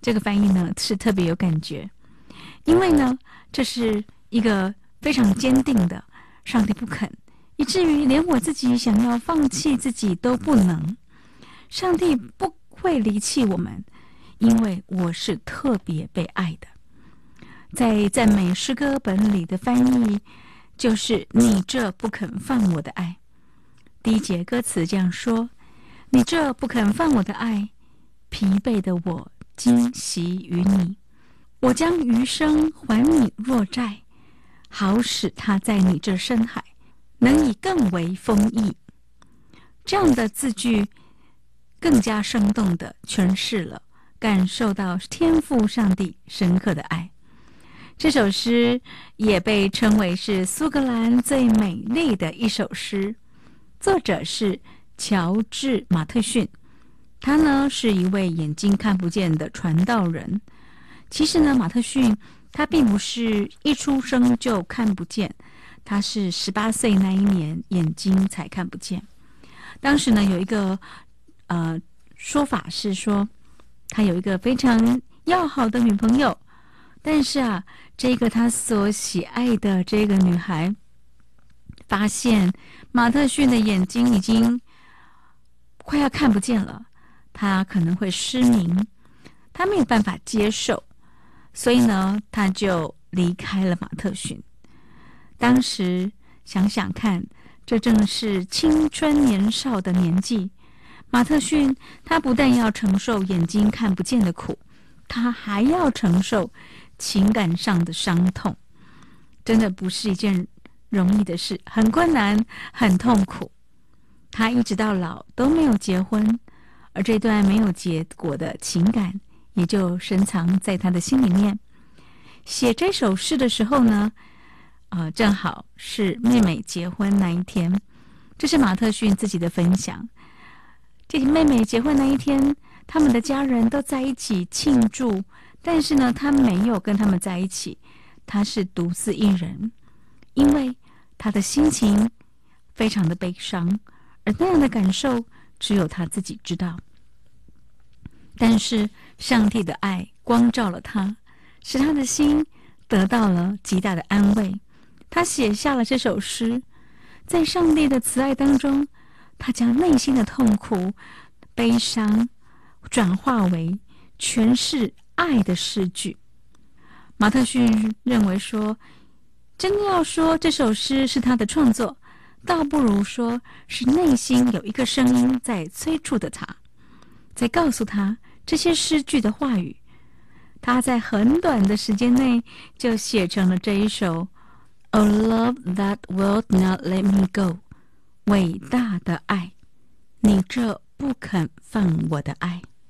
这个翻译呢是特别有感觉，因为呢这是一个非常坚定的，上帝不肯，以至于连我自己想要放弃自己都不能。上帝不会离弃我们，因为我是特别被爱的。在赞美诗歌本里的翻译就是你这不肯放我的爱。第一节歌词这样说：你这不肯放我的爱，疲惫的我今习于你，我将余生还你若债，好使他在你这深海能以更为丰溢。这样的字句更加生动地诠释了感受到天父上帝深刻的爱。这首诗也被称为是苏格兰最美丽的一首诗，作者是乔治·马特逊。他呢是一位眼睛看不见的传道人。其实呢，马特逊他并不是一出生就看不见，他是18岁那一年眼睛才看不见。当时呢有一个说法是说，他有一个非常要好的女朋友，但是啊，这个他所喜爱的这个女孩发现马特逊的眼睛已经快要看不见了，他可能会失明，他没有办法接受，所以呢他就离开了马特逊。当时想想看，这正是青春年少的年纪，马特逊他不但要承受眼睛看不见的苦，他还要承受情感上的伤痛，真的不是一件容易的事，很困难，很痛苦。他一直到老都没有结婚，而这段没有结果的情感也就深藏在他的心里面。写这首诗的时候呢，正好是妹妹结婚那一天，这是马特逊自己的分享。这妹妹结婚那一天，他们的家人都在一起庆祝，但是呢，他没有跟他们在一起，他是独自一人，因为他的心情非常的悲伤，而那样的感受只有他自己知道。但是上帝的爱光照了他，使他的心得到了极大的安慰。他写下了这首诗，在上帝的慈爱当中，他将内心的痛苦、悲伤转化为诠释爱的诗句。马特逊认为说，真的要说这首诗是他的创作，倒不如说是内心有一个声音在催促着他，在告诉他这些诗句的话语。他在很短的时间内就写成了这一首 A Love That Will Not Let Me Go， 伟大的爱，你这不肯放我的爱。